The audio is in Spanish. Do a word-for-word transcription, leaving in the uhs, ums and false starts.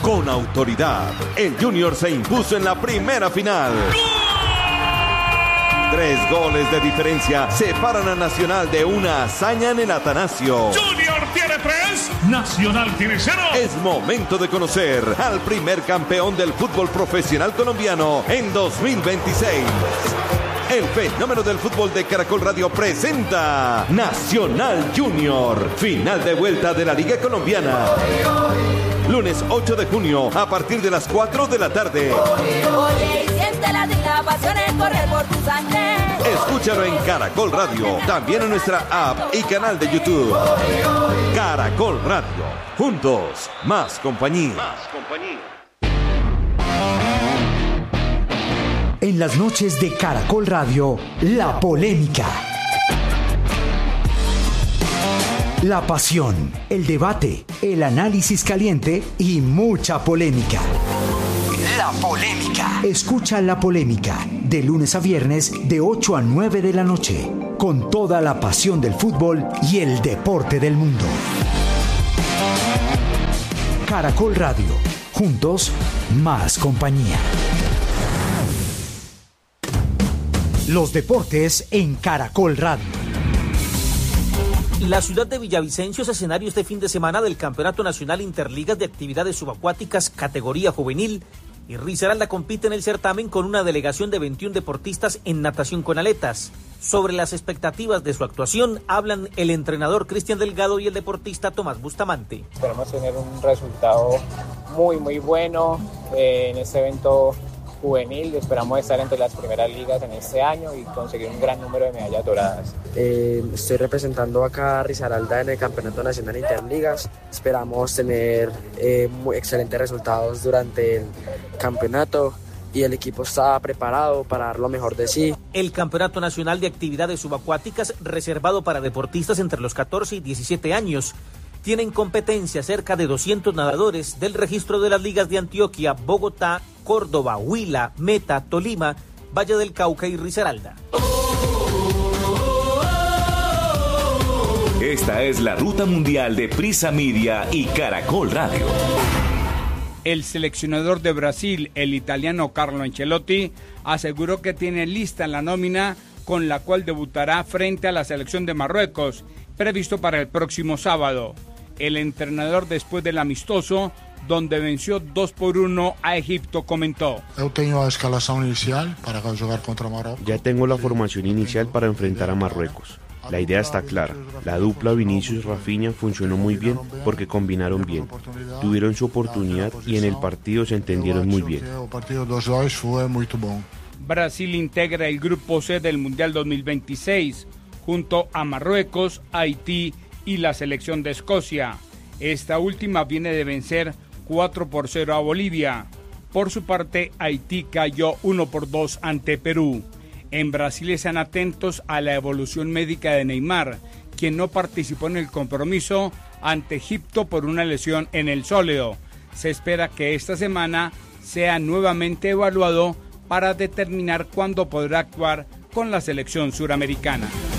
Con autoridad, el Junior se impuso en la primera final. Tres goles de diferencia separan a Nacional de una hazaña en el Atanasio. Junior tiene tres, Nacional tiene cero. Es momento de conocer al primer campeón del fútbol profesional colombiano en dos mil veintiséis. El fenómeno del fútbol de Caracol Radio presenta Nacional Junior, final de vuelta de la Liga Colombiana. Lunes ocho de junio a partir de las cuatro de la tarde. Oye, y siente la digna pasión en correr por tu sangre. Escúchalo en Caracol Radio, también en nuestra app y canal de YouTube. Caracol Radio, juntos, más compañía. Más compañía. En las noches de Caracol Radio, la polémica. La pasión, el debate, el análisis caliente y mucha polémica. La polémica. Escucha La Polémica de lunes a viernes de ocho a nueve de la noche, con toda la pasión del fútbol y el deporte del mundo. Caracol Radio, juntos, más compañía. Los deportes en Caracol Radio. La ciudad de Villavicencio es escenario este fin de semana del Campeonato Nacional Interligas de Actividades Subacuáticas categoría juvenil, y Risaralda compite en el certamen con una delegación de veintiún deportistas en natación con aletas. Sobre las expectativas de su actuación hablan el entrenador Cristian Delgado y el deportista Tomás Bustamante. Esperamos tener un resultado muy muy bueno eh, en este evento juvenil. Esperamos estar entre las primeras ligas en este año y conseguir un gran número de medallas doradas. Eh, estoy representando acá a Risaralda en el Campeonato Nacional Interligas. Esperamos tener eh, muy excelentes resultados durante el campeonato y el equipo está preparado para dar lo mejor de sí. El Campeonato Nacional de Actividades Subacuáticas, reservado para deportistas entre los catorce y diecisiete años, tienen competencia cerca de doscientos nadadores del registro de las ligas de Antioquia, Bogotá, Córdoba, Huila, Meta, Tolima, Valle del Cauca y Risaralda. Esta es la ruta mundial de Prisa Media y Caracol Radio. El seleccionador de Brasil, el italiano Carlo Ancelotti, aseguró que tiene lista la nómina con la cual debutará frente a la selección de Marruecos, previsto para el próximo sábado. El entrenador, después del amistoso, donde venció dos por uno a Egipto, comentó: Eu tenho a escalação inicial para jugar contra Marruecos. Ya tengo la formación inicial para enfrentar a Marruecos. La idea está clara. La dupla Vinicius-Rafinha funcionó muy bien porque combinaron bien. Tuvieron su oportunidad y en el partido se entendieron muy bien. Brasil integra el grupo C del Mundial dos mil veintiséis junto a Marruecos, Haití y la selección de Escocia. Esta última viene de vencer cuatro por cero a Bolivia. Por su parte, Haití cayó uno por dos ante Perú. En Brasil están atentos a la evolución médica de Neymar, quien no participó en el compromiso ante Egipto por una lesión en el sóleo. Se espera que esta semana sea nuevamente evaluado para determinar cuándo podrá actuar con la selección suramericana.